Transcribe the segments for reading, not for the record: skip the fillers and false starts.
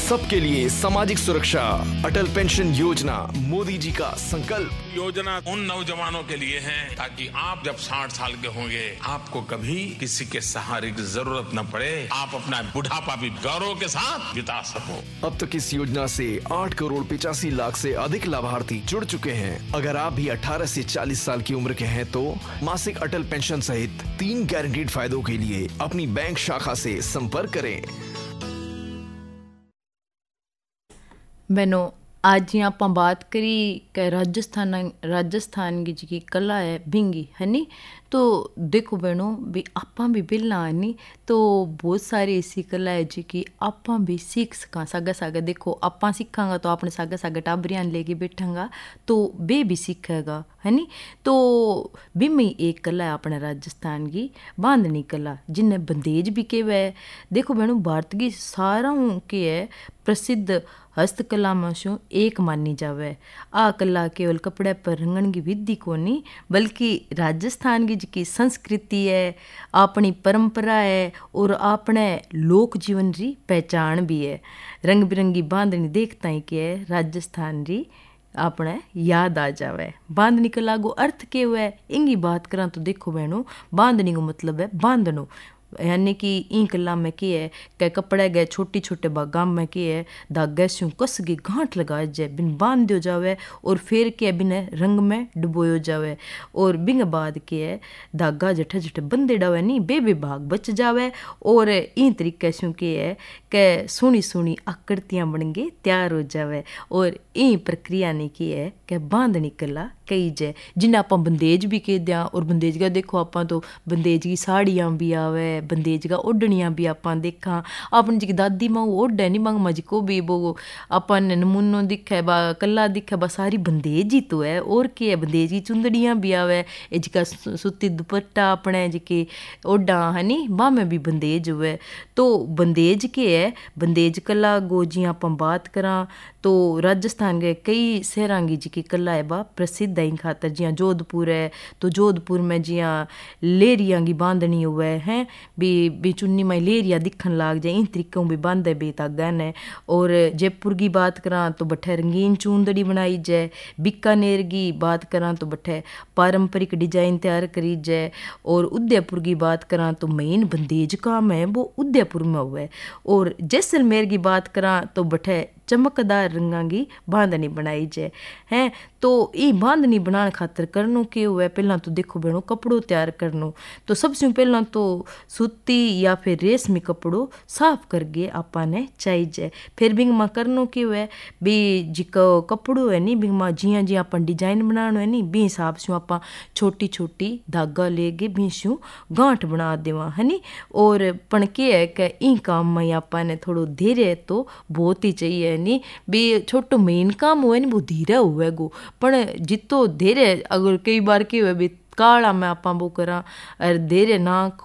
सबके लिए सामाजिक सुरक्षा, अटल पेंशन योजना, मोदी जी का संकल्प। योजना उन नौजवानों के लिए है ताकि आप जब 60 साल के होंगे आपको कभी किसी के सहारे की जरूरत न पड़े, आप अपना बुढ़ापा भी गौरव के साथ बिता सको। अब तक इस योजना से 8 करोड़ 85 लाख से अधिक लाभार्थी जुड़ चुके हैं। अगर आप भी 18 से 40 साल की उम्र के हैं तो मासिक अटल पेंशन सहित 3 गारंटीड फायदों के लिए अपनी बैंक शाखा से संपर्क करें। बहनों, आज ही आप बात करी कि राजस्थान की जी कला है भिंगी है नी। तो देखो बहनों भी आपा भी बिलना है नी, तो बहुत सारी ऐसी कला है जी की आपा भी सीख सका सागा देखो आपा सीखांगा तो आपने सागा टाबरियान लेके बैठांगा तो बे भी सीखेगा है नी। तो भी में एक कला है अपने राजस्थान की बांधनी कला, जिन्हें बंदेज भी कहवे है। देखो बहनों, भारत की सारा के है प्रसिद्ध हस्तकला में शो एक मानी जावे। आ कला केवल कपड़े पर रंगण की विधि को नहीं, बल्कि राजस्थान की संस्कृति है, अपनी परंपरा है और अपने लोक जीवन री पहचान भी है। रंग बिरंगी बांधनी देखता ही के राजस्थान री अपने याद आ जावे। बांधनी कला को अर्थ के हुए इंगी बात करा तो देखो बहनों, बांधनी को मतलब है बांधनो, यानी कि ई कला में की है कि कपड़े गए छोटी छोटे बागा में की है धागे से कस की गांठ लगाए जाए, बिन बांध दियो जावे और फिर के बिन रंग में डुबोयो जावे। और बिंग बाद के है धागा जठे जठे बंदे डावे नहीं बे भाग बच जावे। और ई तरीके से के है कि सोनी सोनी आकृतियां बन के तैयार हो जावे। और ई प्रक्रिया ने की है कि बांधनी कला कही जाए, जिन्हें आप बंदेज भी कह दिया। और बंदेज का देखो आप तो बंदेज की साड़ियाँ भी आवे, बंदेज का ओढ़नियाँ भी आप देखा। अपन जी दादी माँ ओढ़ नहीं मांग मज को भी वो अपन नमूनो दिखे बा कला दिखे बा सारी बंदेज ही तो है। और क्या है, बंदेज की चुंदड़ियाँ भी आवे, जिका सुती दुपट्टा अपने जी ओढ़ा है नी बा में भी बंदेज हुए। तो बंदेज के है बंदेज कला गो जी आप बात करा तो राजस्थान के कई शहरां की जी कला है बा प्रसिद्ध है। खातर जियाँ जोधपुर है तो जोधपुर में जियाँ लेरिया की बांधनी हुए हैं भी चुन्नी में लेरिया दिखन लाग जाए, इन तरीकों भी बांधे बेतागन है। और जयपुर की बात करा तो बठे रंगीन चूंदड़ी बनाई जाए। बीकानेर की बात करा तो बठे पारंपरिक डिजाइन तैयार करी जाए। और उदयपुर की बात करा तो मेन बंदेज काम है वो उदयपुर में हुए। और जैसलमेर की बात करा तो बठे चमकदार रंगा की बांधनी बनाई जाए हैं। तो ये बांधनी बनाने खातर करनो के हुए पहला तो देखो बहनों कपड़ों तैयार करनो तो सबसे पहला तो सूती या फिर रेशमी कपड़ों साफ करके आपने चाहिए। फिर बिंग माँ करनो के हुए भी जिको कपड़ो है नी बिंग माँ जिया जिया अपन डिजाइन बनानो है नी बी हिसाब से आप छोटी छोटी धागा लेके भी शू गांठ बना देवा है नी। और पण के है कि ई काम में आपने थोड़ो धीरे तो बहुत ही चाहिए नी भी छोटो मेन काम हुए नी वो धीरे हुए गो पण जितो धीरे अगर कई बार के हुए भी काला में आप वो करा और धीरे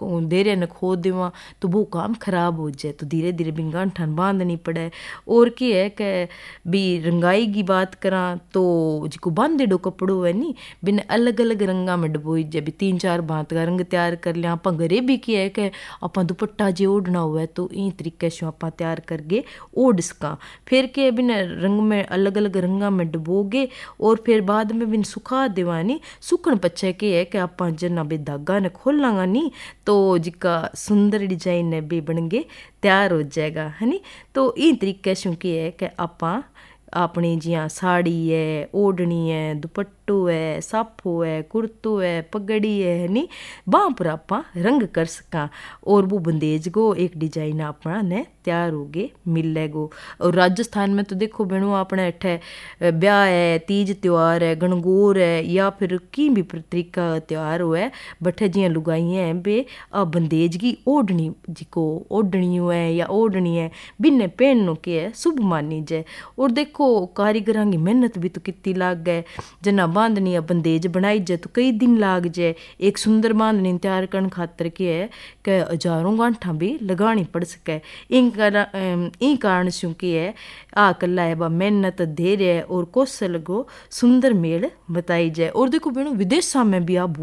न खो देवा तो वो काम खराब हो जाए। तो धीरे धीरे भी गांठन बांधनी पड़े। और क्या है कि भी रंगाई की बात करा तो जिको बांधे डो कपड़ो है नी बिन अलग अलग रंगा में डबोई जाए भी 3-4 भांत का रंग तैयार कर लिया। आप घरे भी क्या है कि आप दुपट्टा जे ओढ़ना हुआ तो इन तरीके से आप तैयार करके ओढ़ सका। फिर के बिन रंग में अलग अलग रंगा में डबोगे और फिर बाद में बिन सुखा देवानी सुखन पच्छे के कि आप जना भी धागा ने खोलांगा नी तो जिका सुंदर डिजाइन है भी बन के तैयार हो जाएगा है नी। तो इन तरीके से है कि आप अपनी जियाँ साड़ी है, ओढ़नी है, दुपट्टो है, साफो है, कुर्तो है, पगड़ी है नी वहाँ पर आप रंग कर सका। और वो बंदेज गो एक डिजाइन अपना ने तैयार हो गए मिलेगो। और राजस्थान में तो देखो बहनों अपने अठे ब्याह है, तीज त्योहार है, गणगौर है या फिर की भी तरीका त्योहार हुआ है बठे जियाँ लुगाइयाँ हैं बे बंदेज की ओढ़नी जिको ओढ़नी है या ओढ़नी है बिन्ने पहननो के है शुभ मानी जाए। और देखो कारीगरां की मेहनत भी तो कितनी लाग गए, जना बांधनी या बंदेज बनाई जाए तो कई दिन लाग जाए। एक सुंदर बांधनी तैयार करने खातर के है कि हजारों गांठा भी लगानी पड़ सके। इन कारण से की है आ कला है बा मेहनत धैर्य और कौशल को सुंदर मेल बताई जाए। और देखो बहनों विदेशा में भी आप